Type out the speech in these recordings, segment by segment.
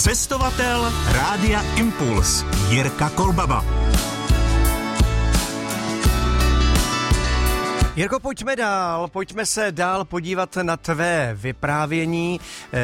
Cestovatel Rádia Impuls Jirka Kolbaba. Jirko, pojďme se dál podívat na tvé vyprávění.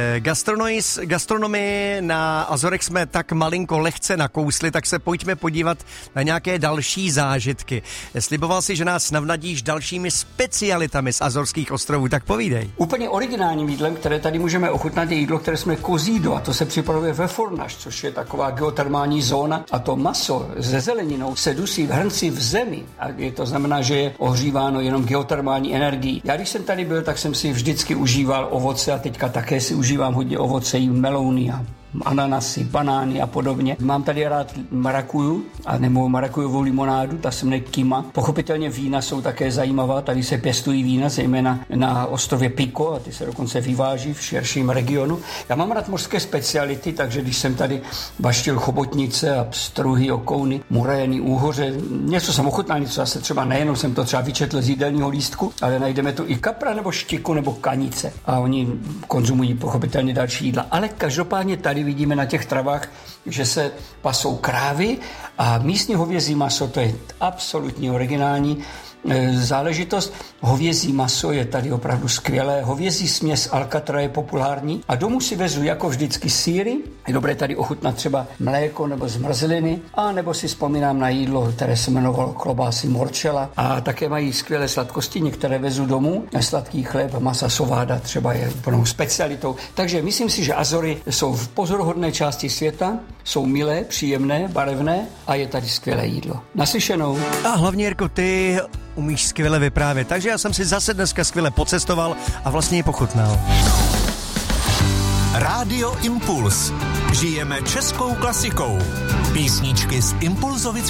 Gastronomii na Azorech jsme tak malinko lehce nakousli, tak se pojďme podívat na nějaké další zážitky. Sliboval si, že nás navnadíš dalšími specialitami z Azorských ostrovů, tak povídej. Úplně originálním jídlem, které tady můžeme ochutnat, je jídlo, které jsme kozído, a to se připravuje ve Fornaš, což je taková geotermální zóna, a to maso se zeleninou se dusí v hrnci v zemi, a to znamená, že je ohříváno jenom geotermální energií. Já když jsem tady byl, tak jsem si vždycky užíval ovoce a teďka také si užívám hodně ovoce, i melouny a ananasy, banány a podobně. Mám tady rád marakuju, a nebo marakujovou limonádu, ta se jmenuje Kima. Pochopitelně vína jsou také zajímavá, tady se pěstují vína, zejména na ostrově Pico, a ty se dokonce vyváží v širším regionu. Já mám rád mořské speciality, takže když jsem tady baštil chobotnice a pstruhy, okouny, murény, úhoře, něco jsem ochutnal, něco zase třeba nejenom jsem to třeba vyčetl z jídelního lístku, ale najdeme tu i kapra nebo štiku nebo kanice, a oni konzumují pochopitelně další jídla. Ale každopádně tady vidíme na těch travách, že se pasou krávy a místní hovězí maso, to je absolutně originální záležitost. Hovězí maso je tady opravdu skvělé. Hovězí směs Alcatra je populární a domů si vezu jako vždycky sýry. Je dobré tady ochutnat třeba mléko nebo zmrzliny, a nebo si vzpomínám na jídlo, které se jmenovalo klobásy morčela, a také mají skvělé sladkosti, některé vezu domů. Sladký chléb, masa sováda třeba je úplnou specialitou. Takže myslím si, že Azory jsou v pozoruhodné části světa, jsou milé, příjemné, barevné a je tady skvělé jídlo. Naslyšenou. A hlavně, Jirko, ty umíš skvěle vyprávět, takže já jsem si zase dneska skvěle pocestoval a vlastně ji pochutnal. Rádio Impuls. Žijeme českou klasikou. Písničky z Impulzovic